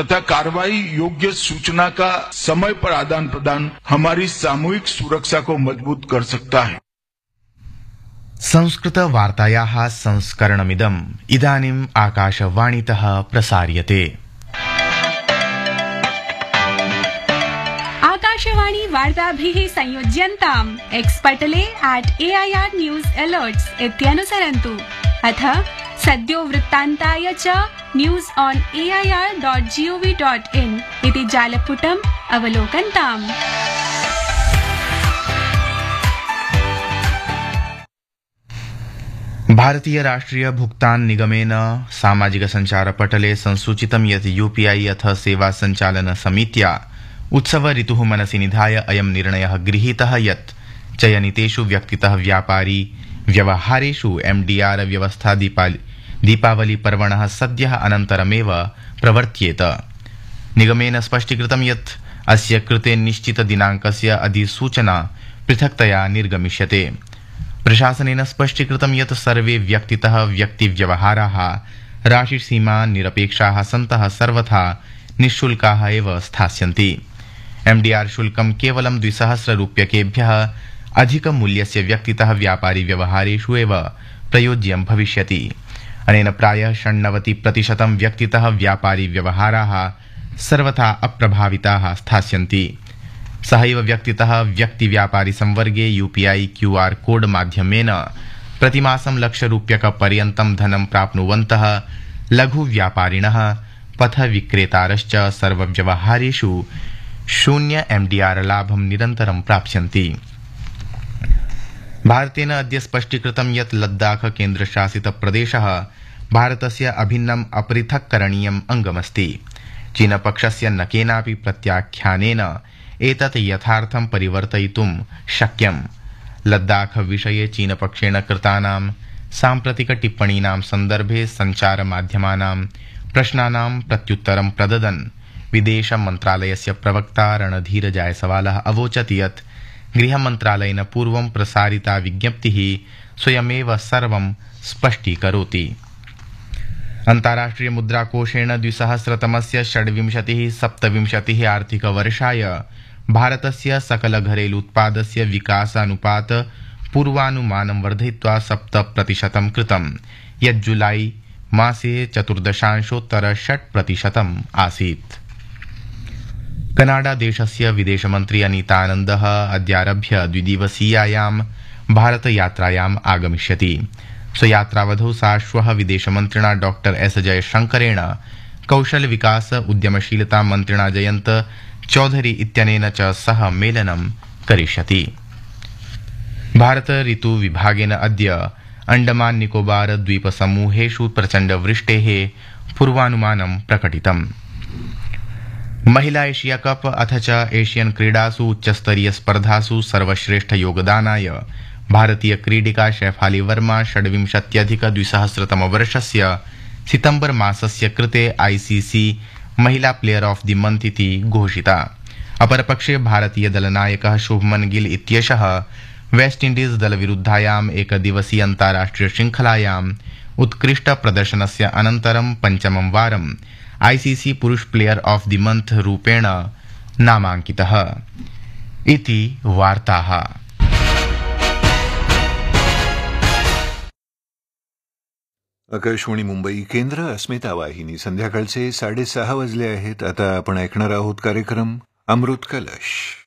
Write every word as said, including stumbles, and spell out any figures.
तथा कार्रवाई योग्य सूचना का समय पर आदान प्रदान हमारी सामूहिक सुरक्षा को मजबूत कर सकता है। संस्कृत वार्तायाः संस्करणमिदम् इदानीम् आकाशवाणीतः प्रसार्यते। Akashvani वार्ताभिः संयोज्यन्ताम् X Patle at A I are news अलर्ट्स् इत्यनुसरन्तु। अथ सद्यो वृत्तान्ताय च news on A I are dot G O V dot in इति जालपुटम् अवलोकन्ताम्। भारतीय राष्ट्रिय भुगतान निगमेन सामाजिक संचार पटले संसूचितं यत् यूपीआई अथ सेवा संचालन समित्या उत्सव ऋतुः मनसि निधाय अयं निर्णयः गृहीतः यत् चयनितेषु व्यक्तितः व्यापारी व्यवहारेषु एमडीआर व्यवस्था दीपावली पर्वणः सद्यः अनन्तरमेव प्रवर्त्येत। निगमेन स्पष्टीकृतं यत् अस्य कृते निश्चित दिनाङ्कस्य अधिसूचना पृथक्तया निर्गमिष्यते। प्रशासनेन स्पष्टीकृतं यत् सर्वे व्यक्तितः व्यक्तिव्यवहाराः राशिसीमा निरपेक्षाः सन्तः सर्वथा निःशुल्काः एव स्थास्यन्ति। एमडीआर शुल्कं केवलं द्विसहस्र रूप्यकेभ्यः अधिकमूल्यस्य व्यक्तितः व्यापारी व्यवहारेषु एव प्रयोज्यं भविष्यति। अनेन प्रायः षण्णवति प्रतिशतं व्यक्तितः व्यापारी व्यवहाराः सर्वथा अप्रभाविताः स्थास्यन्ति। सहैव व्यक्तितः व्यक्तिव्यापारी संवर्गे यूपीआई क्यूआर कोड माध्यमेन प्रतिमासं लक्षरूप्यकपर्यन्तं धनं प्राप्नुवन्तः लघुव्यापारिणः पथविक्रेतारश्च सर्वव्यवहारेषु शून्य एमडीआर लाभं निरन्तरं प्राप्स्यन्ति। भारतेन अद्य स्पष्टीकृतं यत् लद्दाख केन्द्रशासित प्रदेशः भारतस्य अभिन्नम् अपृथक्करणीयम् अङ्गमस्ति। चीनपक्षस्य न केनापि प्रत्याख्यानेन एतत् यथार्थं परिवर्तयितुं शक्यम्। लद्दाख विषये चीनपक्षेण कृतानां साम्प्रतिक टिप्पणीनां सन्दर्भे सञ्चारमाध्यमानां प्रश्नानां प्रत्युत्तरं प्रददन् विदेश मन्त्रालयस्य प्रवक्ता रणधीर जायसवालः अवोचत् यत् गृहमन्त्रालयेन पूर्वं प्रसारिता विज्ञप्तिः स्वयमेव सर्वं स्पष्टीकरोति। अन्ताराष्ट्रिय मुद्राकोषेण द्विसहस्रतमस्य षड्विंशतिः सप्तविंशतिः आर्थिकवर्षाय भारतस्य सकल घरेलू उत्पादस्य विकासानुपात पूर्वानुमानं वर्धयित्वा सप्त प्रतिशतं कृतं, यत् जुलाई मासे चतुर्दशांशोत्तर षट् प्रतिशतम् आसीत्। कनाडा देशस्य विदेशमन्त्री अनीतानन्दः अद्यारभ्य द्विदिवसीयायां भारतयात्रायाम् आगमिष्यति। स्वयात्रावधौ सा श्वः विदेशमन्त्रिणा डॉक्टर एस जयशंकरेण कौशल विकास उद्यमशीलता मन्त्रिणा जयन्त चौधरी इत्यनेन च सह मेलनं करिष्यति। भारत ऋतु विभागेन अद्य अंडमान निकोबार द्वीप समूहेषु प्रचण्ड वृष्टेः पूर्वानुमानं प्रकटितम्। महिला एशिया कप अथ च एशियन क्रीडासु उच्चस्तरीय स्पर्धासु सर्वश्रेष्ठ योगदानाय भारतीय क्रीडिका शेफाली वर्मा षड्विंशत्यधिक द्विसहस्रतमवर्षस्य सितम्बर मासस्य कृते आईसीसी महिला प्लेयर ऑफ द मंथ इति घोषिता। अपरपक्षे भारतीय दलनायकः शुभमन गिल इत्येषः वेस्ट इंडीज दलविरुद्धायाम् एकदिवसीय अन्ताराष्ट्रिय श्रृंखलायाम् उत्कृष्ट प्रदर्शनस्य अनन्तरं पञ्चमं वारं आईसीसी पुरुष प्लेयर ऑफ द मंथ रूपेण नामाङ्कितः इति वार्ताः। आकाशवाणी मुंबई केंद्र अस्मिता वाहिनी संध्याकाळचे साडेसहा वाजले आहेत। आता आपण ऐकणार आहोत कार्यक्रम अमृत कलश।